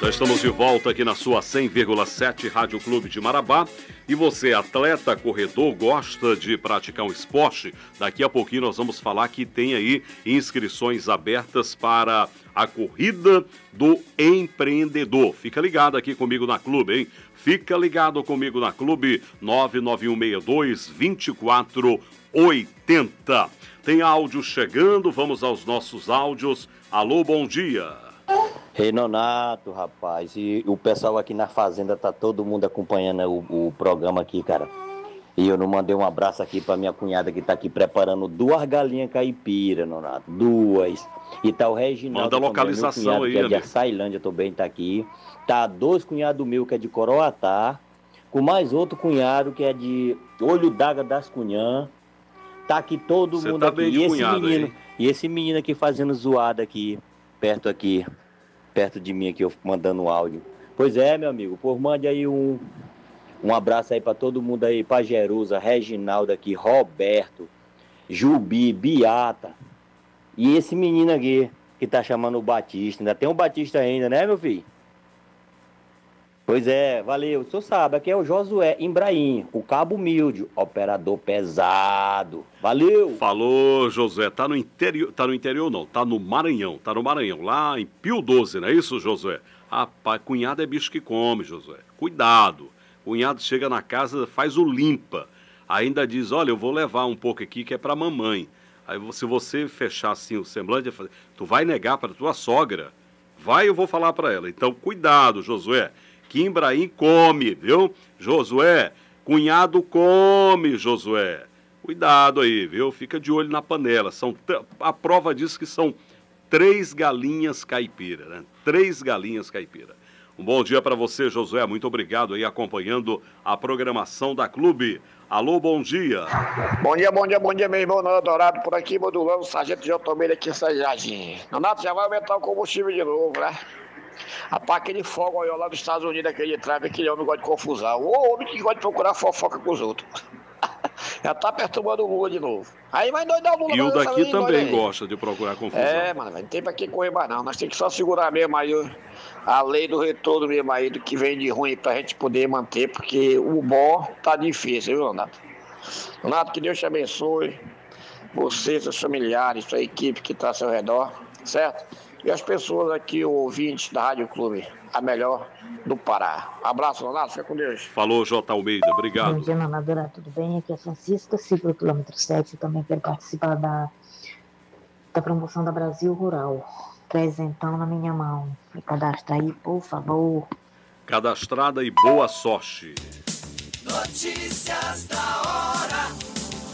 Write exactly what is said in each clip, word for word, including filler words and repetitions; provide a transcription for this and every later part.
Já estamos de volta aqui na sua cem vírgula sete Rádio Clube de Marabá. E você, atleta, corredor, gosta de praticar um esporte? Daqui a pouquinho nós vamos falar que tem aí inscrições abertas para a Corrida do Empreendedor. Fica ligado aqui comigo na Clube, hein? Fica ligado comigo na Clube nove nove um seis dois, dois quatro oito zero. Tem áudio chegando, vamos aos nossos áudios. Alô, bom dia. Rei Nonato, rapaz, e o pessoal aqui na fazenda tá todo mundo acompanhando o, o programa aqui, cara. E eu não mandei um abraço aqui pra minha cunhada que tá aqui preparando duas galinhas caipira, Nonato, duas. E tá o Reginaldo. Manda a localização também, meu cunhado, aí, que é de amigo. Açailândia também tá aqui. Tá dois cunhados meus que é de Coroatá, com mais outro cunhado que é de Olho d'Água das Cunhã. Tá aqui todo Cê mundo tá aqui. bem de E esse cunhado menino, aí. e esse menino aqui fazendo zoada aqui, perto aqui. perto de mim aqui, eu mandando áudio. Pois é, meu amigo, por mande aí um, um abraço aí pra todo mundo aí, pra Jerusa, Reginaldo aqui, Roberto, Jubi, Biata, e esse menino aqui, que tá chamando o Batista, ainda tem um Batista ainda, né, meu filho? Pois é, valeu, o senhor sabe, aqui é o Josué Imbraim, o Cabo Humilde, operador pesado, valeu! Falou, Josué, tá no interior, tá no interior não, tá no Maranhão, tá no Maranhão, lá em Pio doze, não é isso, Josué? Rapaz, cunhado é bicho que come, Josué, cuidado, cunhado chega na casa, faz o limpa, ainda diz, olha, eu vou levar um pouco aqui que é pra mamãe, aí se você fechar assim o semblante, tu vai negar pra tua sogra, vai, eu vou falar pra ela, então cuidado, Josué, que Imbraim come, viu? Josué, cunhado come, Josué. Cuidado aí, viu? Fica de olho na panela. São t... A prova diz que são três galinhas caipira, né? Três galinhas caipira. Um bom dia para você, Josué. Muito obrigado aí acompanhando a programação da Clube. Alô, bom dia. Bom dia, bom dia, bom dia, meu irmão Nonato Dourado, por aqui, modulando o sargento de Otomilha aqui em São Jardim. Nonato, já vai aumentar o combustível de novo, né? Rapaz, aquele fogo aí lá dos Estados Unidos, aquele trave, aquele homem gosta de confusão. O homem que gosta de procurar fofoca com os outros. Já tá perturbando o Lula de novo. Aí vai doidar o Lula. E o daqui aí, também gosta de procurar confusão. É, mano, não tem pra que correr mais não. Nós temos que só segurar mesmo aí a lei do retorno mesmo aí, do que vem de ruim pra gente poder manter, porque o bom tá difícil, viu, Renato? Renato, que Deus te abençoe. Você, seus familiares, sua equipe que tá ao seu redor, certo? E as pessoas aqui, ouvintes da Rádio Clube, a melhor do Pará. Abraço, Nonato, fica com Deus. Falou, J. Almeida, obrigado. Bom dia, Nonato, tudo bem? Aqui é a Francisca, sigo o quilômetro sete, eu também quero participar da, da promoção da Brasil Rural. Presentão na minha mão. Me cadastra aí, por favor. Cadastrada e boa sorte. Notícias da hora.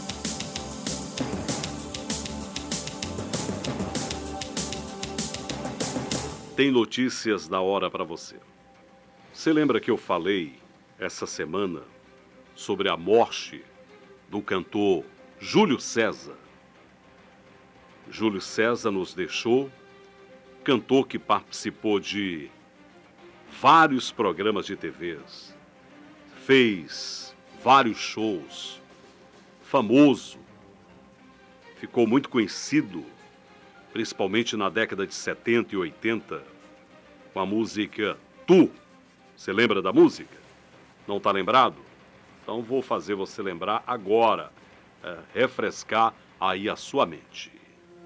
Tem notícias da hora para você. Você lembra que eu falei essa semana sobre a morte do cantor Júlio César? Júlio César nos deixou, cantor que participou de vários programas de T Vs, fez vários shows, famoso, ficou muito conhecido, principalmente na década de setenta e oitenta, com a música Tu. Você lembra da música? Não está lembrado? Então vou fazer você lembrar agora, é, refrescar aí a sua mente.